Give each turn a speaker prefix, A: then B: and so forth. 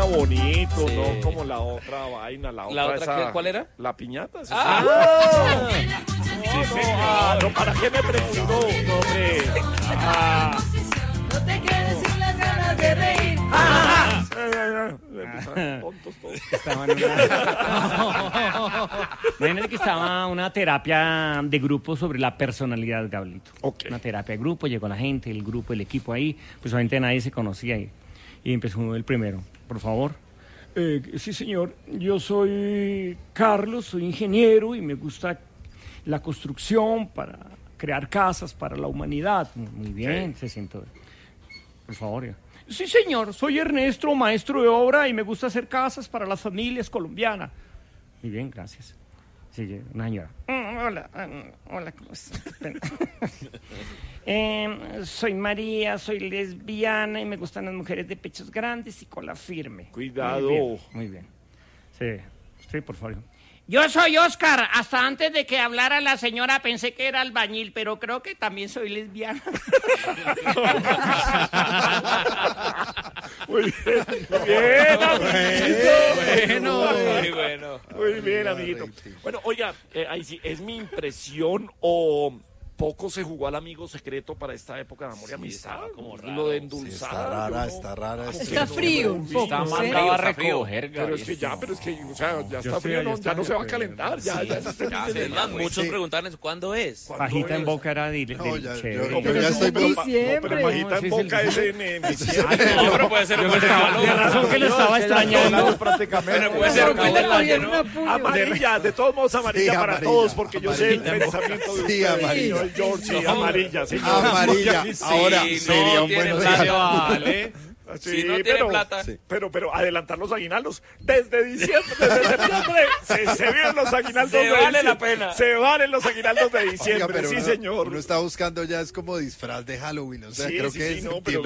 A: bonito,
B: Sí.
A: no como la otra vaina, la otra
B: otra, ¿cuál era?
A: La piñata. ¿sí? No, ¿para qué me preguntó? No, hombre.
C: No te quedes sin las ganas de reír.
A: Tontos todos.
D: Estaba en Imagínate que estaba una terapia de grupo sobre la personalidad, Gablito.
A: Ok.
D: Una terapia de grupo, llegó la gente, el grupo, el equipo ahí, pues obviamente nadie se conocía y empezó el primero. Por favor. Sí, señor. Yo soy Carlos, soy ingeniero y me gusta la construcción para crear casas para la humanidad. Muy bien, se sentó. Por favor. Sí, señor. Soy Ernesto, maestro de obra y me gusta hacer casas para las familias colombianas. Muy bien, gracias. Sigue una señora. Hola, ¿cómo estás? Soy María, soy lesbiana y me gustan las mujeres de pechos grandes y cola firme.
A: Cuidado.
D: Muy bien. Sí, por favor. Yo soy Oscar. Hasta antes de que hablara la señora pensé que era albañil, pero creo que también soy lesbiana.
A: Muy bien, amiguito.
B: Muy bueno.
A: Muy bien, amiguito. Bueno, oiga, ahí sí, ¿es mi impresión o poco se jugó al amigo secreto para esta época de amor y amistad?
B: estaba como raro.
A: Lo de
E: Sí,
A: endulzar.
E: está rara.
C: Está frío un poco.
B: Está
C: ¿sí?
B: mandado a
A: Está frío.
B: recoger,
A: Pero es que ya, o sea, ya está frío, ya no se va a calentar, ya se
B: Ya, es más, muchos preguntan eso, ¿cuándo es?
D: Pajita en boca era
E: No, ya,
D: chévere.
E: yo ya estoy...
A: pero Majita en boca es en diciembre.
B: No, pero puede ser un calor.
D: De razón que lo estaba extrañando.
B: Pero puede ser un del año, ¿no?
A: Amarilla, de todos modos amarilla
E: Sí,
A: para
E: amarilla,
A: todos, porque yo sé el
E: amarilla.
A: pensamiento de
E: Sí,
A: ustedes.
E: amarilla.
A: Señor George, sí, amarilla, señor.
E: Amarilla. Ahora
B: Si
E: sería
B: no
E: un
B: tiene
E: buen
B: plata,
E: regalo.
B: vale.
A: Sí,
B: Si no tiene plata.
E: Sí.
A: pero adelantar los aguinaldos desde diciembre, desde septiembre, se vienen los aguinaldos
B: Se
A: de
B: vale
A: diciembre.
B: la pena.
A: Se valen los aguinaldos de
E: Oiga,
A: diciembre,
E: pero
A: sí,
E: uno,
A: señor.
E: uno está buscando ya es como disfraz de Halloween, o sea,
A: Sí,
E: creo
A: sí,
E: que
A: sí,
E: es
A: no, pero
E: septiembre